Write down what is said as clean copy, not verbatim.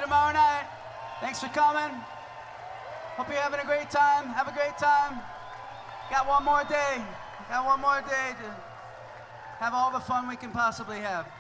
tomorrow night. Thanks for coming. Hope you're having a great time. Have a great time. Got one more day. Got one more day to have all the fun we can possibly have.